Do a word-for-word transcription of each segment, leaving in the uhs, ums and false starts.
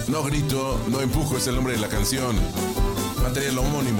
No grito, no empujo, es el nombre de la canción. Material homónimo.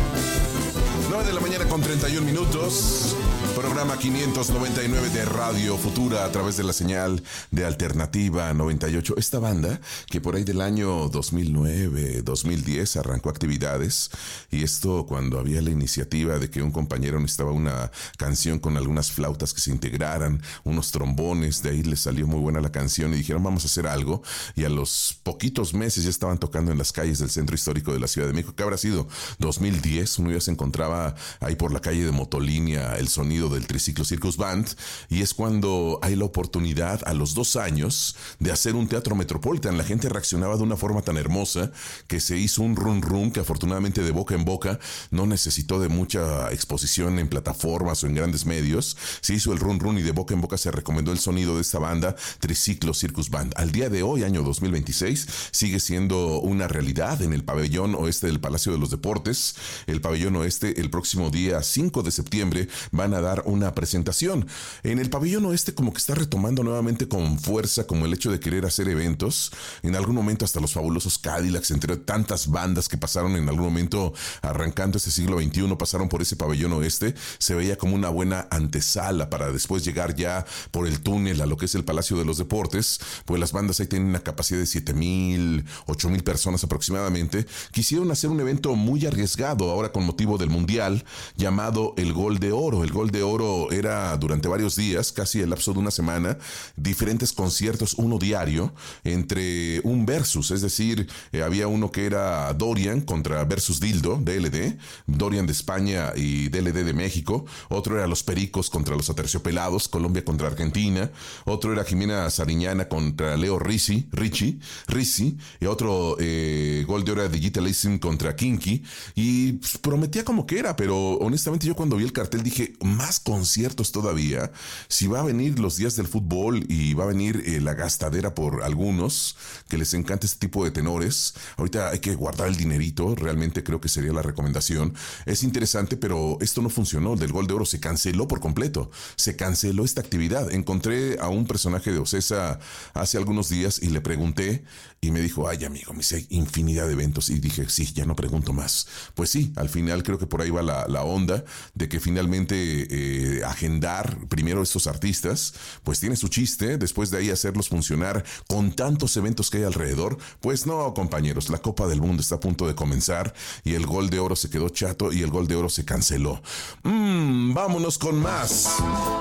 nueve de la mañana con treinta y un minutos. Programa quinientos noventa y nueve de Radio Futura a través de la señal de Alternativa noventa y ocho. Esta banda que por ahí del año dos mil nueve, dos mil diez arrancó actividades, y esto cuando había la iniciativa de que un compañero necesitaba una canción con algunas flautas que se integraran, unos trombones. De ahí les salió muy buena la canción y dijeron vamos a hacer algo, y a los poquitos meses ya estaban tocando en las calles del centro histórico de la Ciudad de México. ¿Qué habrá sido? dos mil diez, uno ya se encontraba ahí por la calle de Motolínea el sonido del Triciclo Circus Band, y es cuando hay la oportunidad a los dos años de hacer un teatro Metropolitan. La gente reaccionaba de una forma tan hermosa que se hizo un run run que afortunadamente de boca en boca no necesitó de mucha exposición en plataformas o en grandes medios. Se hizo el run run y de boca en boca se recomendó el sonido de esta banda Triciclo Circus Band. Al día de hoy, año dos mil veintiséis, sigue siendo una realidad en el pabellón oeste del Palacio de los Deportes. El pabellón oeste, el próximo día cinco de septiembre van a dar una presentación. En el pabellón oeste como que está retomando nuevamente con fuerza como el hecho de querer hacer eventos. En algún momento hasta los fabulosos Cadillacs, entre tantas bandas que pasaron en algún momento arrancando este siglo veintiuno, pasaron por ese pabellón oeste. Se veía como una buena antesala para después llegar ya por el túnel a lo que es el Palacio de los Deportes. Pues las bandas ahí tienen una capacidad de siete mil, ocho mil personas aproximadamente. Quisieron hacer un evento muy arriesgado ahora con motivo del Mundial llamado el Gol de Oro. El Gol de Oro era durante varios días, casi el lapso de una semana, diferentes conciertos, uno diario, entre un versus, es decir, eh, había uno que era Dorian contra versus Dildo, D L D, Dorian de España y D L D de México. Otro era Los Pericos contra Los Aterciopelados, Colombia contra Argentina. Otro era Jimena Sariñana contra Leo Rizzi, Richie, Rizzi, y otro eh, Gol de Oro era Digitalism contra Kinky, y pues, prometía como que era, pero honestamente yo cuando vi el cartel dije, más conciertos todavía. Si va a venir los días del fútbol y va a venir eh, la gastadera por algunos que les encanta este tipo de tenores, ahorita hay que guardar el dinerito. Realmente creo que sería la recomendación. Es interesante, pero esto no funcionó. El del Gol de Oro se canceló por completo. Se canceló esta actividad. Encontré a un personaje de Ocesa hace algunos días y le pregunté y me dijo, ay amigo, me dice, hay infinidad de eventos. Y dije, sí, ya no pregunto más. Pues sí, al final creo que por ahí va la, la onda de que finalmente eh, agendar primero estos artistas, pues tiene su chiste. Después de ahí hacerlos funcionar con tantos eventos que hay alrededor. Pues no, compañeros, la Copa del Mundo está a punto de comenzar y el Gol de Oro se quedó chato y el Gol de Oro se canceló. Mmm, vámonos con más.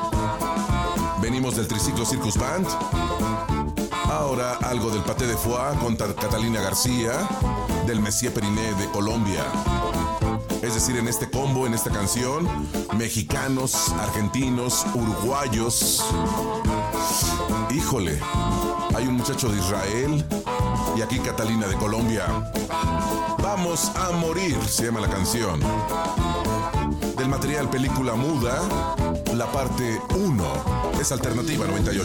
Venimos del Triciclo Circus Band. Ahora algo del Paté de Foie con Catalina García, del Messier Periné de Colombia. Es decir, en este combo, en esta canción, mexicanos, argentinos, uruguayos. Híjole, hay un muchacho de Israel y aquí Catalina de Colombia. Vamos a morir, se llama la canción. Del material película muda, la parte uno. Es Alternativa noventa y ocho.